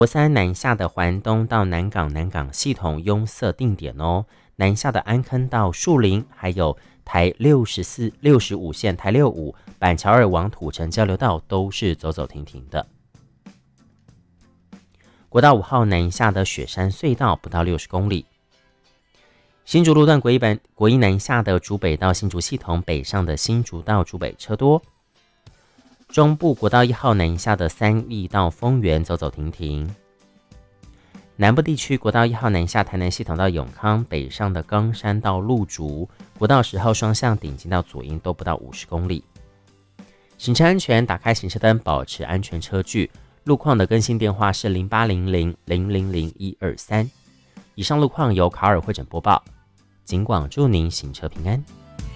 国三南下的环东到南港系统拥塞定点哦，南下的安坑到树林，还有台65线台65板桥2往土城交流道都是走走停停的。国道5号南下的雪山隧道不到60公里。新竹路段国一南下的竹北到新竹系统北上的新竹到竹北车多。中部国道1号南下的三义到丰原走走停停。南部地区国道1号南下台南系统到永康，北上的冈山到鹿竹，国道10号双向顶进到左营都不到50公里。行车安全，打开行车灯，保持安全车距。路况的更新电话是0800000123。以上路况由卡尔会诊播报，警广祝您行车平安。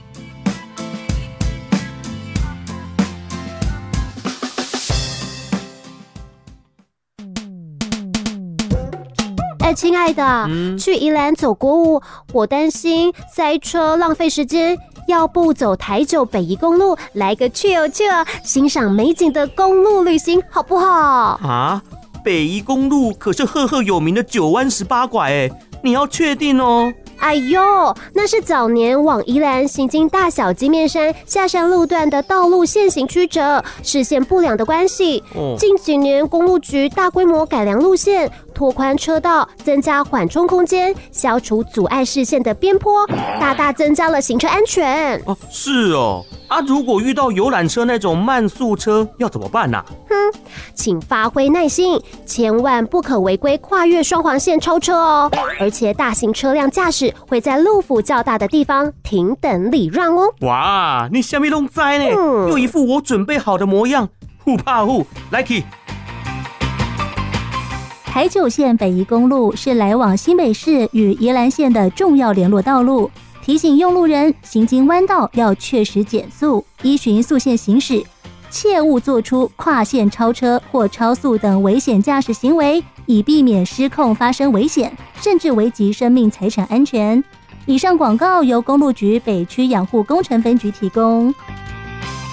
亲爱的，去宜兰走国五，我担心塞车浪费时间，要不走台九北宜公路，来个 chill， 欣赏美景的公路旅行，好不好？ 啊，北宜公路可是赫赫有名的9弯18拐你要确定哦。 哎呦，那是早年往宜兰行经大小金面山下山路段的道路现行曲折，视线不良的关系。近几年公路局大规模改良路线，拓宽车道，增加缓冲空间，消除阻碍视线的边坡，大大增加了行车安全。 是哦。如果遇到游览车那种慢速车要怎么办啊？ 请发挥耐心，千万不可违规跨越双黄线超车哦。而且大型车辆驾驶会在路幅较大的地方停等礼让哦。 哇，你什么都知呢？又一副我准备好的模样，不怕虎，来去。 台九线北宜公路是来往新北市与宜兰县的重要联络道路。提醒用路人行经弯道要确实减速，依循速线行驶，切勿做出跨线超车或超速等危险驾驶行为，以避免失控发生危险，甚至危及生命财产安全。以上广告由公路局北区养护工程分局提供。